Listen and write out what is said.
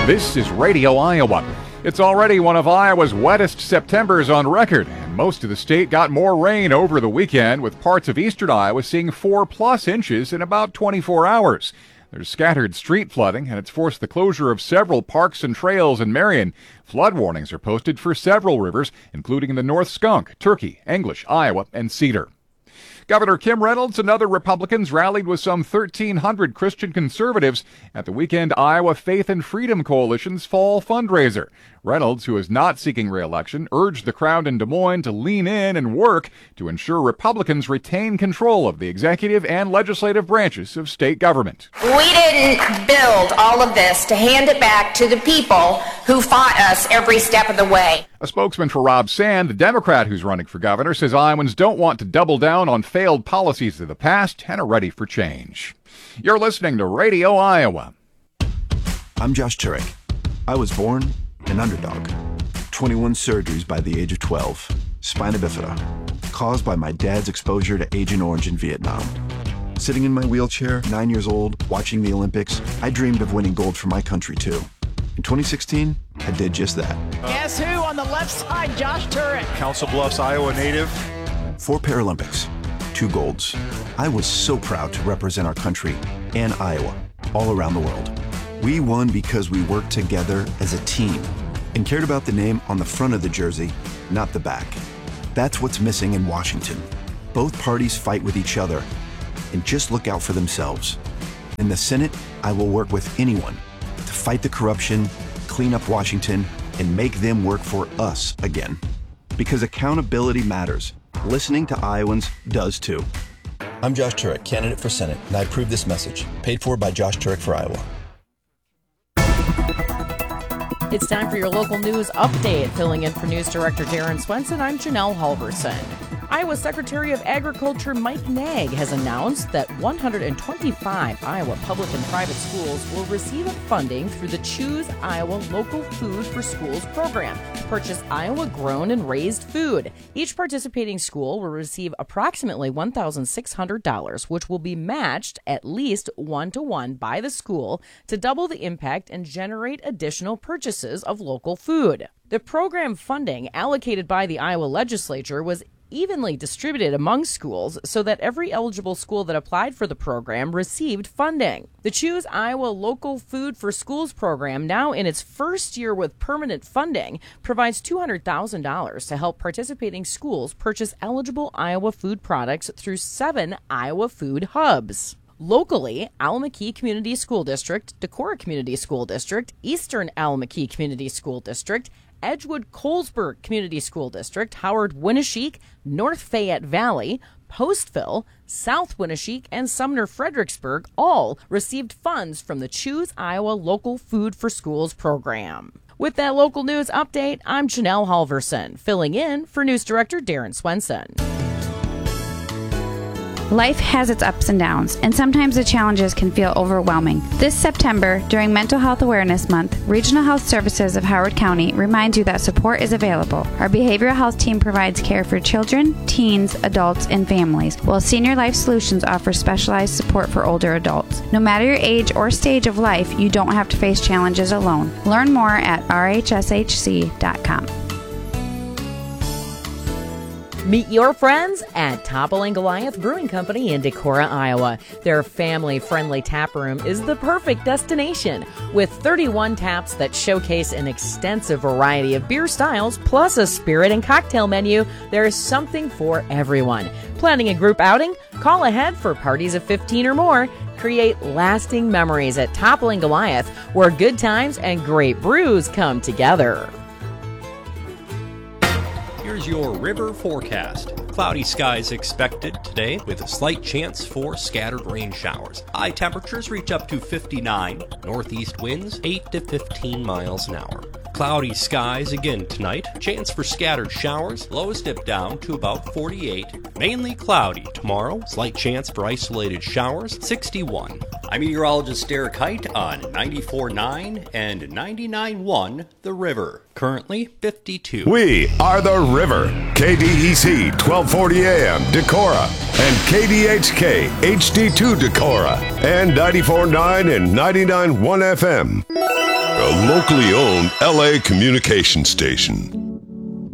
This is Radio Iowa. It's already one of Iowa's wettest Septembers on record, and most of the state got more rain over the weekend, with parts of eastern Iowa seeing 4+ inches in about 24 hours. There's scattered street flooding, and it's forced the closure of several parks and trails in Marion. Flood warnings are posted for several rivers, including the North Skunk, Turkey, English, Iowa, and Cedar. Governor Kim Reynolds and other Republicans rallied with some 1,300 Christian conservatives at the weekend Iowa Faith and Freedom Coalition's fall fundraiser. Reynolds, who is not seeking re-election, urged the crowd in Des Moines to lean in and work to ensure Republicans retain control of the executive and legislative branches of state government. We didn't build all of this to hand it back to the people who fought us every step of the way. A spokesman for Rob Sand, the Democrat who's running for governor, says Iowans don't want to double down on failed policies of the past and are ready for change. You're listening to Radio Iowa. I'm Josh Turek. I was born an underdog. 21 surgeries by the age of 12. Spina bifida, caused by my dad's exposure to Agent Orange in Vietnam. Sitting in my wheelchair, 9 years old, watching the Olympics, I dreamed of winning gold for my country too. In 2016, I did just that. Guess who on the left side? Josh Turek. Council Bluffs, Iowa native. 4 Paralympics, 2 golds. I was so proud to represent our country and Iowa all around the world. We won because we worked together as a team and cared about the name on the front of the jersey, not the back. That's what's missing in Washington. Both parties fight with each other and just look out for themselves. In the Senate, I will work with anyone to fight the corruption, clean up Washington, and make them work for us again. Because accountability matters. Listening to Iowans does too. I'm Josh Turek, candidate for Senate, and I approve this message. Paid for by Josh Turek for Iowa. It's time for your local news update. Filling in for News Director Darren Swenson, I'm Janelle Halverson. Iowa Secretary of Agriculture Mike Nag has announced that 125 Iowa public and private schools will receive funding through the Choose Iowa Local Food for Schools program to purchase Iowa-grown and raised food. Each participating school will receive approximately $1,600, which will be matched at least 1-to-1 by the school to double the impact and generate additional purchases of local food. The program funding allocated by the Iowa legislature was evenly distributed among schools so that every eligible school that applied for the program received funding. The Choose Iowa Local Food for Schools program, now in its first year with permanent funding, provides $200,000 to help participating schools purchase eligible Iowa food products through 7 Iowa food hubs. Locally, Al-McKee Community School District, Decorah Community School District, Eastern Al-McKee Community School District, Edgewood-Colesburg Community School District, Howard-Winneshiek, North Fayette Valley, Postville, South Winneshiek, and Sumner-Fredericksburg all received funds from the Choose Iowa Local Food for Schools program. With that local news update, I'm Janelle Halverson, filling in for News Director Darren Swenson. Life has its ups and downs, and sometimes the challenges can feel overwhelming. This September, during Mental Health Awareness Month, Regional Health Services of Howard County reminds you that support is available. Our behavioral health team provides care for children, teens, adults, and families, while Senior Life Solutions offers specialized support for older adults. No matter your age or stage of life, you don't have to face challenges alone. Learn more at rhshc.com. Meet your friends at Toppling Goliath Brewing Company in Decorah, Iowa. Their family-friendly tap room is the perfect destination. With 31 taps that showcase an extensive variety of beer styles, plus a spirit and cocktail menu, there is something for everyone. Planning a group outing? Call ahead for parties of 15 or more. Create lasting memories at Toppling Goliath, where good times and great brews come together. Here's your river forecast. Cloudy skies expected today with a slight chance for scattered rain showers. High temperatures reach up to 59. Northeast winds 8 to 15 miles an hour. Cloudy skies again tonight. Chance for scattered showers. Lows dip down to about 48. Mainly cloudy tomorrow. Slight chance for isolated showers. 61. I'm meteorologist Derek Height on 94.9 and 99.1 The River. Currently 52. We are The River. KDEC 1240 AM Decorah and KDHK HD2 Decorah and 94.9 and 99.1 FM. a locally owned LA communication station.